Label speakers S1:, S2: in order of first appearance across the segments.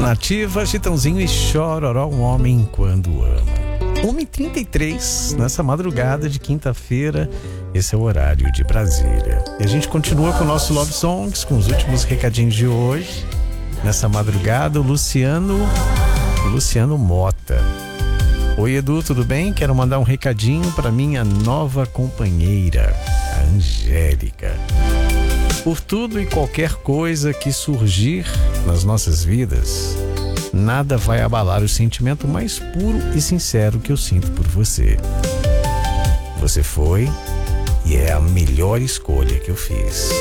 S1: Nativa, Chitãozinho e Chororó, um homem quando ama. 1h33, nessa madrugada de quinta-feira, esse é o horário de Brasília. E a gente continua com o nosso Love Songs, com os últimos recadinhos de hoje. Nessa madrugada, o Luciano Mota. Oi, Edu, tudo bem? Quero mandar um recadinho para minha nova companheira, a Angélica. Por tudo e qualquer coisa que surgir nas nossas vidas, nada vai abalar o sentimento mais puro e sincero que eu sinto por você. Você foi e é a melhor escolha que eu fiz.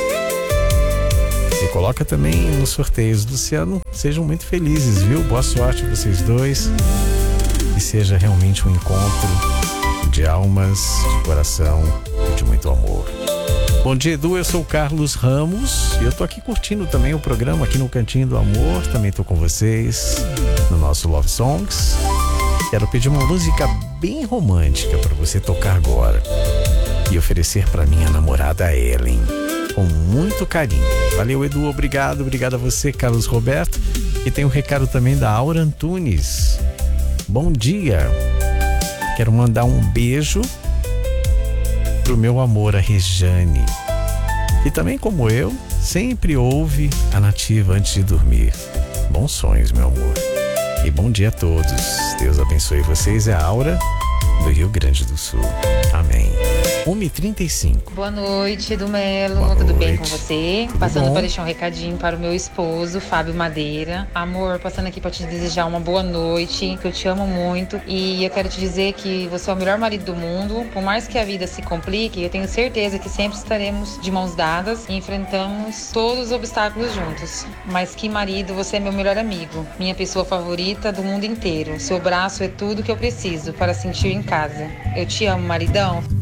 S1: E coloca também nos sorteios, Luciano. Sejam muito felizes, viu? Boa sorte a vocês dois. Que seja realmente um encontro de almas, de coração e de muito amor. Bom dia, Edu, eu sou o Carlos Ramos e eu tô aqui curtindo também o programa aqui no Cantinho do Amor. Também tô com vocês no nosso Love Songs. Quero pedir uma música bem romântica para você tocar agora e oferecer para minha namorada Ellen, com muito carinho. Valeu, Edu, obrigado a você, Carlos Roberto. E tem um recado também da Aura Antunes. Bom dia, quero mandar um beijo pro meu amor, a Rejane, e também, como eu, sempre ouve a Nativa antes de dormir. Bons sonhos, meu amor, e bom dia a todos. Deus abençoe vocês. É a Aura, do Rio Grande do Sul. Amém. 1h35.
S2: Boa noite, Edu Melo. Tudo bem com você?
S1: Tudo
S2: passando
S1: bom?
S2: Para deixar um recadinho para o meu esposo, Fábio Madeira. Amor, passando aqui para te desejar uma boa noite, que eu te amo muito. E eu quero te dizer que você é o melhor marido do mundo. Por mais que a vida se complique, eu tenho certeza que sempre estaremos de mãos dadas e enfrentamos todos os obstáculos juntos. Mas que marido, você é meu melhor amigo, minha pessoa favorita do mundo inteiro. Seu braço é tudo que eu preciso para sentir em casa. Eu te amo, maridão.